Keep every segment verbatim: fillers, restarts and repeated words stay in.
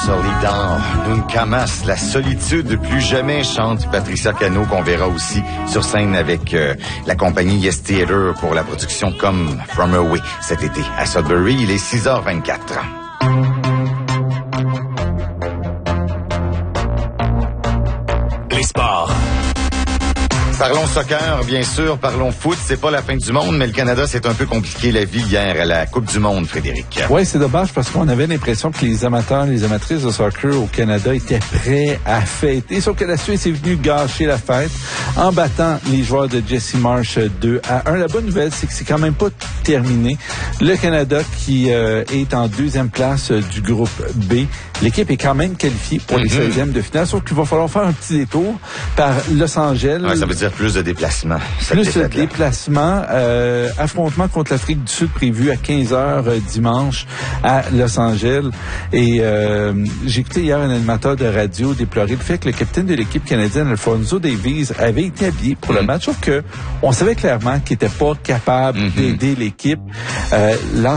Solidar, Nunca Más, la solitude plus jamais, chante Patricia Cano, qu'on verra aussi sur scène avec euh, la compagnie Yes Theater pour la production Come From Away cet été à Sudbury. Il est six heures vingt-quatre. Les sports. Parlons soccer, bien sûr. Parlons foot. C'est pas la fin du monde, mais le Canada, c'est un peu compliqué la vie hier à la Coupe du Monde, Frédéric. Oui, c'est dommage parce qu'on avait l'impression que les amateurs, les amatrices de soccer au Canada étaient prêts à fêter. Sauf que la Suisse est venue gâcher la fête en battant les joueurs de Jesse Marsh deux à un. La bonne nouvelle, c'est que c'est quand même pas terminé. Le Canada qui euh, est en deuxième place euh, du groupe B. L'équipe est quand même qualifiée pour mm-hmm. les seizièmes de finale, sauf qu'il va falloir faire un petit détour par Los Angeles. Ouais, ça veut dire plus de déplacements. Plus de déplacements. Euh, affrontement contre l'Afrique du Sud prévu à quinze heures euh, dimanche à Los Angeles. Et euh, j'ai écouté hier un animateur de radio déplorer le fait que le capitaine de l'équipe canadienne, Alphonso Davies, avait été habillé pour mm. le match, sauf que on savait clairement qu'il n'était pas capable mm-hmm. d'aider l'équipe. Euh,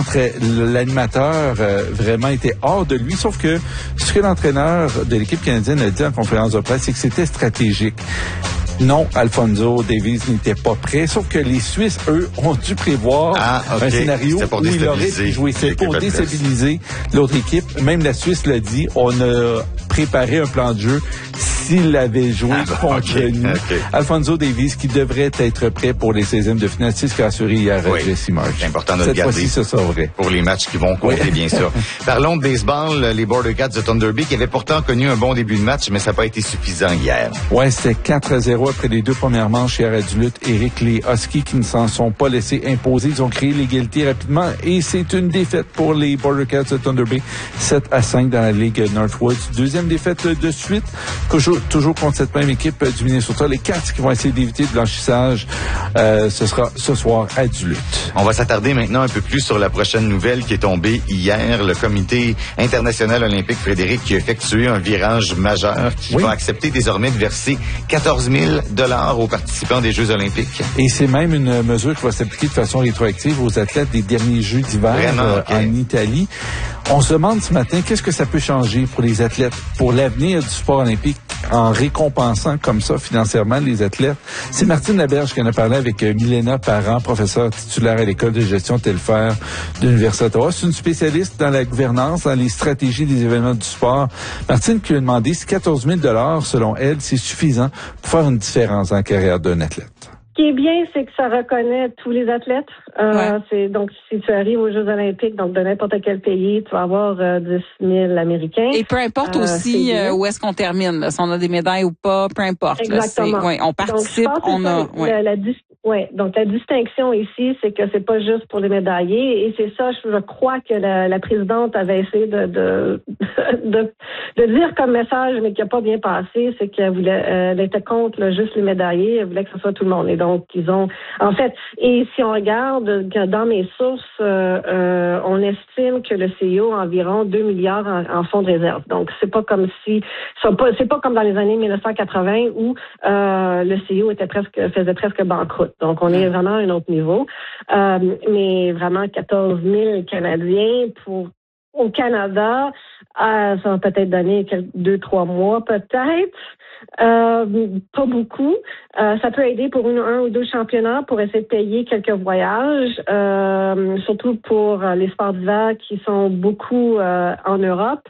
l'animateur euh, vraiment était hors de lui, sauf que ce que l'entraîneur de l'équipe canadienne a dit en conférence de presse, c'est que c'était stratégique. Non, Alphonso Davies n'était pas prêt, sauf que les Suisses, eux, ont dû prévoir ah, okay. un scénario où il aurait pu jouer. C'est pour déstabiliser l'autre équipe. Même la Suisse l'a dit, on a préparé un plan de jeu s'il avait joué ah, contre okay, nous. Okay. Alphonso Davies, qui devrait être prêt pour les seizièmes de finale, c'est ce qu'a assuré hier oui. Jesse Marsh. C'est important de Cette le garder fois-ci, ce sera vrai. Pour les matchs qui vont compter, oui. bien sûr. Parlons de baseball, les Border Cats de Thunder Bay, qui avaient pourtant connu un bon début de match, mais ça n'a pas été suffisant hier. Ouais, c'était quatre à zéro après les deux premières manches hier à Duluth. Eric, les Huskies qui ne s'en sont pas laissés imposer. Ils ont créé l'égalité rapidement et c'est une défaite pour les Border Cats de Thunder Bay. sept à cinq dans la Ligue Northwoods. Deuxième défaite de suite, toujours, toujours contre cette même équipe du Minnesota. Les Cats qui vont essayer d'éviter le blanchissage, euh, ce sera ce soir à Duluth. On va s'attarder maintenant un peu plus sur la prochaine nouvelle qui est tombée hier. Le Comité international olympique, Frédéric, qui a effectué un virage majeur qui oui. va accepter désormais de verser quatorze mille dollars aux participants des Jeux olympiques. Et c'est même une mesure qui va s'appliquer de façon rétroactive aux athlètes des derniers Jeux d'hiver euh, okay. en Italie. On se demande ce matin, qu'est-ce que ça peut changer pour les athlètes, pour l'avenir du sport olympique, en récompensant comme ça financièrement les athlètes? C'est Martine Laberge qui en a parlé avec euh, Milena Parent, professeure titulaire à l'École de gestion Telfer de l'Université d'Ottawa. C'est une spécialiste dans la gouvernance, dans les stratégies des événements du sport. Martine qui lui a demandé si quatorze mille dollars, selon elle, c'est suffisant pour faire une différence dans la carrière d'un athlète. Ce qui est bien, c'est que ça reconnaît tous les athlètes. Euh, ouais. C'est donc si tu arrives aux Jeux olympiques, donc de n'importe quel pays, tu vas avoir euh, dix mille Américains. Et peu importe euh, aussi euh, où est-ce qu'on termine, là, si on a des médailles ou pas, peu importe. Exactement. Là, ouais, on participe, donc, on a. Ouais. La, la, ouais. Donc la distinction ici, c'est que c'est pas juste pour les médaillés, et c'est ça, je crois que la, la présidente avait essayé de de, de de dire comme message, mais qui a pas bien passé, c'est qu'elle voulait, euh, elle était contre là, juste les médaillés, elle voulait que ce soit tout le monde. Et donc ils ont, en fait, et si on regarde dans mes sources, euh, euh, on estime que le C I O a environ deux milliards en, en fonds de réserve. Donc c'est pas comme si, c'est pas, c'est pas comme dans les années mille neuf cent quatre-vingts où euh, le C I O était presque faisait presque banqueroute. Donc on est vraiment à un autre niveau, euh, mais vraiment quatorze mille Canadiens pour au Canada, euh, ça va peut-être donner quelques, deux, trois mois peut-être. Euh, pas beaucoup. Euh, ça peut aider pour une, un ou deux championnats pour essayer de payer quelques voyages, euh, surtout pour euh, les sports d'hiver qui sont beaucoup euh, en Europe.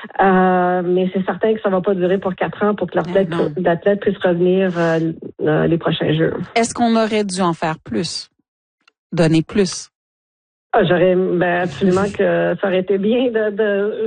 Euh, mais c'est certain que ça va pas durer pour quatre ans pour que l'athlète, l'athlète puisse revenir euh, euh, les prochains Jeux. Est-ce qu'on aurait dû en faire plus? Donner plus? Ah, j'aurais ben, absolument que ça aurait été bien de... de